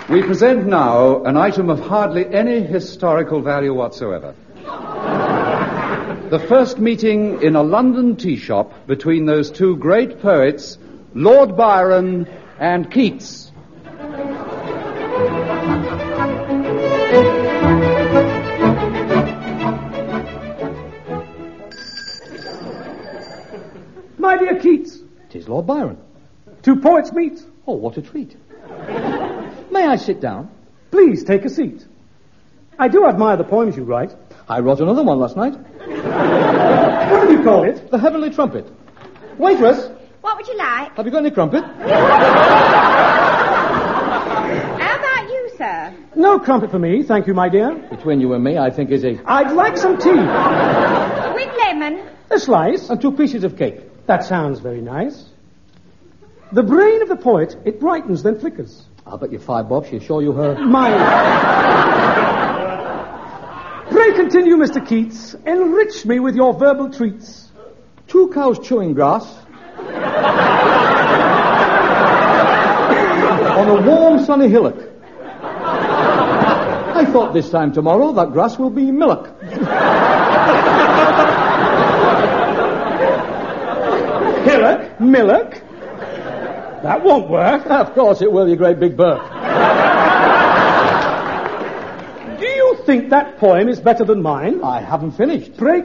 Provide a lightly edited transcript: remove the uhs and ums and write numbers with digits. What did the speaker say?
We present now an item of hardly any historical value whatsoever. The first meeting in a London tea shop between those two great poets, Lord Byron and Keats. My dear Keats. 'Tis Lord Byron. Two poets meet. Oh, what a treat. May I sit down? Please take a seat. I do admire the poems you write. I wrote another one last night. What do you call it? The Heavenly Trumpet. Waitress, What would you like? have you got any crumpet? How about you, sir? No crumpet for me, thank you, my dear. Between you and me, I think is a... I'd like some tea. With lemon? A slice. And 2 pieces of cake. That sounds very nice. The brain of the poet, it brightens then flickers. I'll bet you $5 she'll show you her... Pray continue, Mr. Keats. Enrich me with your verbal treats. 2 cows chewing grass on a warm, sunny hillock. I thought this time tomorrow that grass will be milk. Hillock? Millock? That won't work. Of course it will, you great big bird. Do you think that poem is better than mine? I haven't finished. Pray